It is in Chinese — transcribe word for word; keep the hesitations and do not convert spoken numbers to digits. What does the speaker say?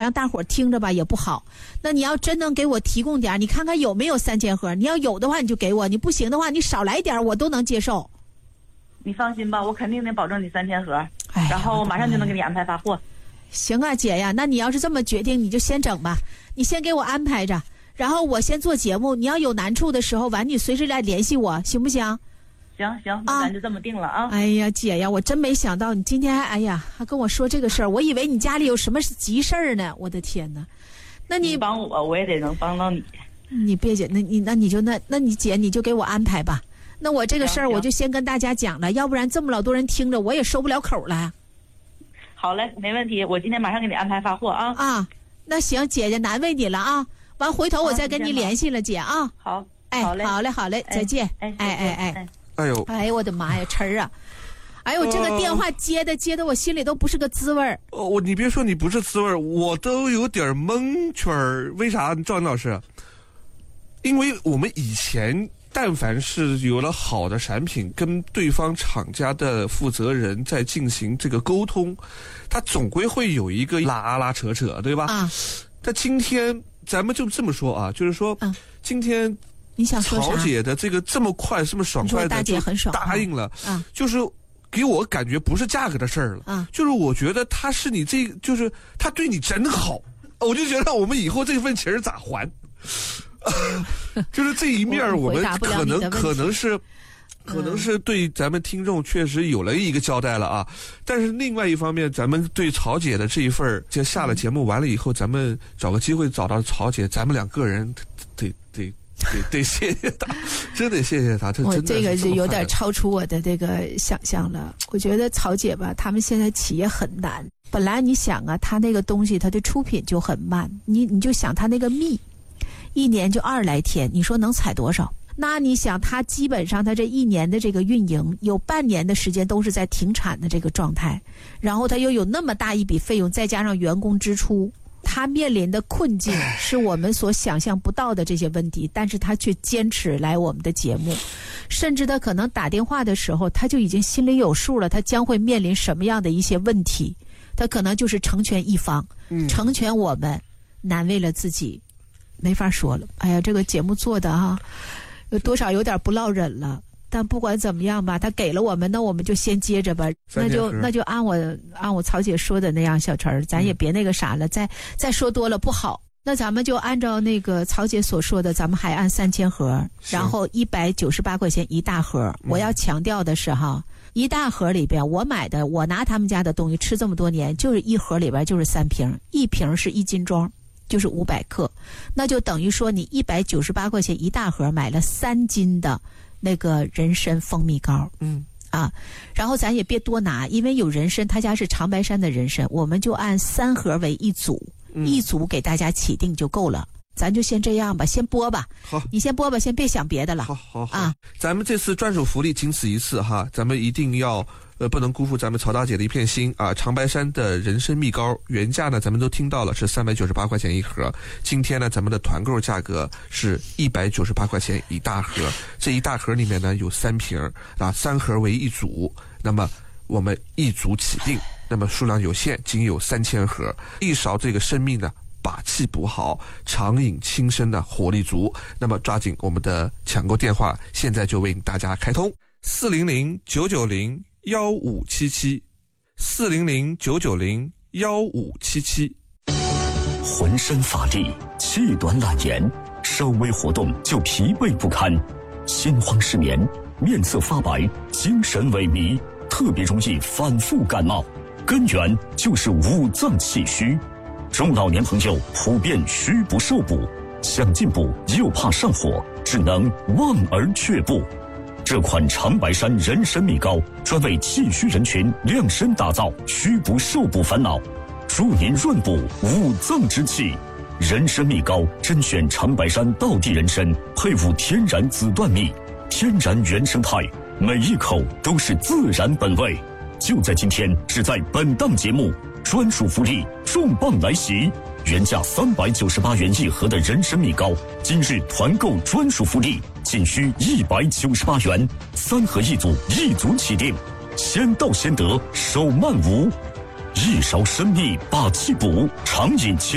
让大伙听着吧也不好。那你要真能给我提供点，你看看有没有三千盒，你要有的话你就给我，你不行的话你少来点我都能接受。 你放心吧，我肯定能保证你三千盒， 哎、 然后马上就能给你安排发货。 行啊姐呀，那你要是这么决定你就先整吧，你先给我安排着，然后我先做节目，你要有难处的时候完你随时来联系我，行不行？ 行行，那咱就这么定了啊！ 哎呀姐呀，我真没想到你今天还哎呀还跟我说这个事儿，我以为你家里有什么急事儿呢，我的天哪！那你帮我我也得能帮到你。 你别姐，那你那你就那那你姐你就给我安排吧。那我这个事儿我就先跟大家讲了，要不然这么老多人听着我也收不了口了。 好嘞，没问题，我今天马上给你安排发货啊。 啊，那行，姐姐难为你了啊。完回头我再跟你联系了，姐啊。 好， 哎， 好嘞， 好嘞，好嘞，再见。 哎哎哎哎， 哎呦， 哎呦我的妈呀，晨儿啊！哎呦，这个电话接的接的我心里都不是个滋味儿。 哦，我你别说你不是滋味儿，我都有点蒙圈儿。为啥？赵文老师？因为我们以前但凡是有了好的产品，跟对方厂家的负责人在进行这个沟通，他总归会有一个拉拉扯扯，对吧？啊。但今天咱们就这么说啊，就是说，嗯、今天你想说啥？ 曹姐的这个这么快、这么爽快的就答应了， 啊， 就是给我感觉不是价格的事儿了，啊，就是我觉得他是你这，就是他对你真好，我就觉得我们以后这份情儿咋还？就是这一面我们可能可能是可能是对咱们听众确实有了一个交代了啊，但是另外一方面咱们对曹姐的这一份，就下了节目完了以后，咱们找个机会找到曹姐，咱们两个人得得得得谢谢她，真得谢谢她。这真的我这个是有点超出我的这个想象了。我觉得曹姐吧，他们现在企业很难。本来你想啊，他那个东西他的出品就很慢，你你就想他那个蜜一年就二十来天，你说能采多少？那你想他基本上他这一年的这个运营有半年的时间都是在停产的这个状态，然后他又有那么大一笔费用，再加上员工支出，他面临的困境是我们所想象不到的这些问题，但是他却坚持来我们的节目，甚至他可能打电话的时候他就已经心里有数了，他将会面临什么样的一些问题，他可能就是成全一方，成全我们，难为了自己，没法说了。哎呀，这个节目做的哈，有多少有点不落忍了。但不管怎么样吧，他给了我们，那我们就先接着吧。那就那就按我按我曹姐说的那样，小陈儿，咱也别那个啥了，嗯、再再说多了不好。那咱们就按照那个曹姐所说的，咱们还按三千盒，然后一百九十八块钱一大盒。我要强调的是哈，一大盒里边我买的，我拿他们家的东西吃这么多年，就是一盒里边就是三瓶，一瓶是一斤装。就是五百克，那就等于说你一百九十八块钱一大盒买了三斤的那个人参蜂蜜膏，嗯啊，然后咱也别多拿，因为有人参，他家是长白山的人参，我们就按三盒为一组，嗯、一组给大家起订就够了。咱就先这样吧，先播吧。 好， 你先播吧，先别想别的了。 好好好啊，咱们这次专属福利仅此一次哈，咱们一定要。呃，不能辜负咱们曹大姐的一片心啊！长白山的人参蜜膏原价呢，咱们都听到了是三百九十八块钱一盒。今天呢，咱们的团购价格是一百九十八块钱一大盒。这一大盒里面呢有三瓶啊，三盒为一组。那么我们一组起订，那么数量有限，仅有三千盒。一勺这个生命呢，把气补好，长饮轻身的活力足。那么抓紧我们的抢购电话，现在就为大家开通四零零九九零。幺五七七，四零零九九零幺五七七。 浑身乏力，气短懒言，稍微活动就疲惫不堪，心慌失眠，面色发白，精神萎靡，特别容易反复感冒，根源就是五脏气虚。中老年朋友普遍虚不受补，想进补又怕上火，只能望而却步。这款长白山人参蜜膏专为气虚人群量身打造，虚不受补烦恼，助您润补五脏之气。人参蜜膏甄选长白山道地人参，配伍天然紫段蜜，天然原生态，每一口都是自然本味。就在今天，只在本档节目，专属福利重磅来袭！原价三百九十八元一盒的人参蜜膏，今日团购专属福利，仅需一百九十八元，三盒一组，一组起订，先到先得，手慢无。一勺参蜜把气补，常饮清。